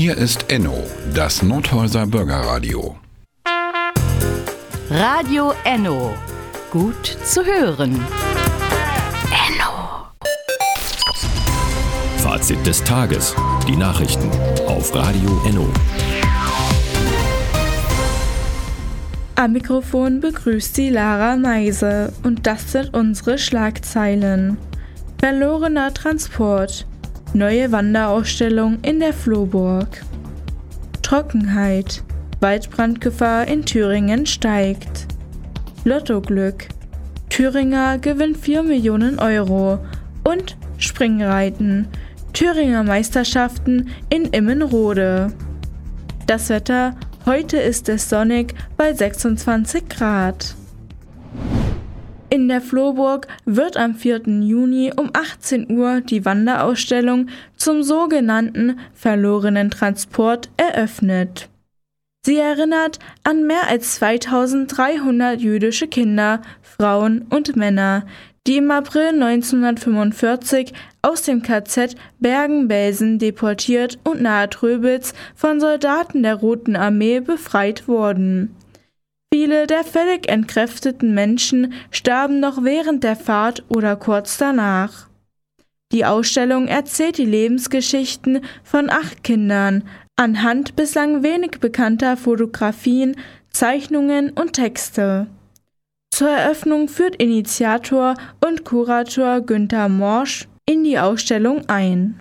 Hier ist Enno, das Nordhäuser Bürgerradio. Radio Enno. Gut zu hören. Enno. Fazit des Tages. Die Nachrichten auf Radio Enno. Am Mikrofon begrüßt sie Lara Meise und das sind unsere Schlagzeilen. Verlorener Transport. Neue Wanderausstellung in der Flohburg. Trockenheit. Waldbrandgefahr in Thüringen steigt. Lottoglück. Thüringer gewinnt 4 Millionen Euro. Und Springreiten. Thüringer Meisterschaften in Immenrode. Das Wetter. Heute ist es sonnig bei 26 Grad. In der Flohburg wird am 4. Juni um 18 Uhr die Wanderausstellung zum sogenannten verlorenen Transport eröffnet. Sie erinnert an mehr als 2300 jüdische Kinder, Frauen und Männer, die im April 1945 aus dem KZ Bergen-Belsen deportiert und nahe Tröbitz von Soldaten der Roten Armee befreit wurden. Viele der völlig entkräfteten Menschen starben noch während der Fahrt oder kurz danach. Die Ausstellung erzählt die Lebensgeschichten von 8 Kindern anhand bislang wenig bekannter Fotografien, Zeichnungen und Texte. Zur Eröffnung führt Initiator und Kurator Günther Morsch in die Ausstellung ein.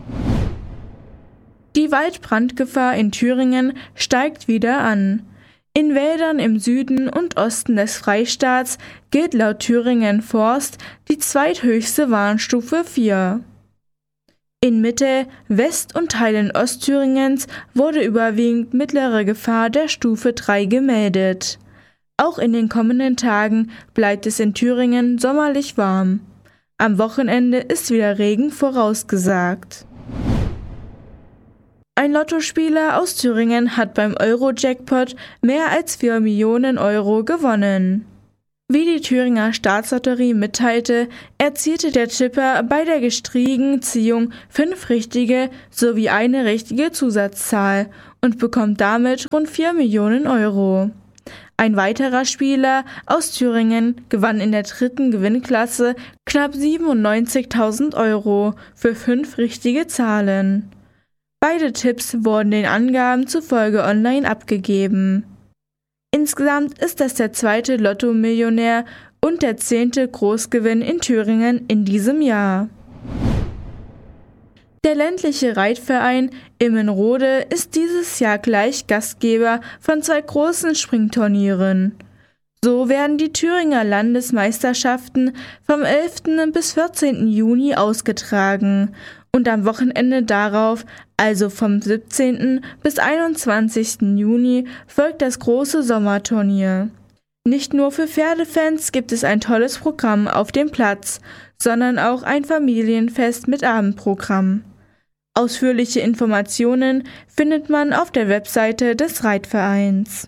Die Waldbrandgefahr in Thüringen steigt wieder an. In Wäldern im Süden und Osten des Freistaats gilt laut Thüringen Forst die zweithöchste Warnstufe 4. In Mitte, West- und Teilen Ostthüringens wurde überwiegend mittlere Gefahr der Stufe 3 gemeldet. Auch in den kommenden Tagen bleibt es in Thüringen sommerlich warm. Am Wochenende ist wieder Regen vorausgesagt. Ein Lottospieler aus Thüringen hat beim Euro-Jackpot mehr als 4 Millionen Euro gewonnen. Wie die Thüringer Staatslotterie mitteilte, erzielte der Tipper bei der gestrigen Ziehung 5 richtige sowie eine richtige Zusatzzahl und bekommt damit rund 4 Millionen Euro. Ein weiterer Spieler aus Thüringen gewann in der 3. Gewinnklasse knapp 97.000 Euro für 5 richtige Zahlen. Beide Tipps wurden den Angaben zufolge online abgegeben. Insgesamt ist das der 2. Lotto-Millionär und der 10. Großgewinn in Thüringen in diesem Jahr. Der ländliche Reitverein Immenrode ist dieses Jahr gleich Gastgeber von 2 großen Springturnieren. So werden die Thüringer Landesmeisterschaften vom 11. bis 14. Juni ausgetragen und am Wochenende darauf, also vom 17. bis 21. Juni, folgt das große Sommerturnier. Nicht nur für Pferdefans gibt es ein tolles Programm auf dem Platz, sondern auch ein Familienfest mit Abendprogramm. Ausführliche Informationen findet man auf der Webseite des Reitvereins.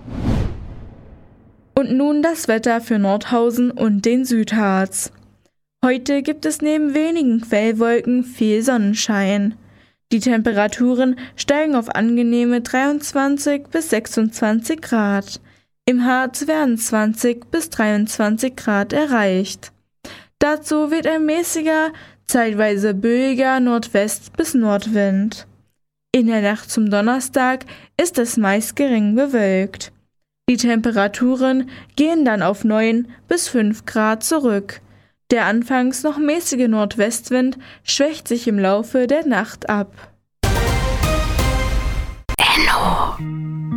Und nun das Wetter für Nordhausen und den Südharz. Heute gibt es neben wenigen Quellwolken viel Sonnenschein. Die Temperaturen steigen auf angenehme 23 bis 26 Grad. Im Harz werden 20 bis 23 Grad erreicht. Dazu weht ein mäßiger, zeitweise böiger Nordwest- bis Nordwind. In der Nacht zum Donnerstag ist es meist gering bewölkt. Die Temperaturen gehen dann auf 9 bis 5 Grad zurück. Der anfangs noch mäßige Nordwestwind schwächt sich im Laufe der Nacht ab. Enno.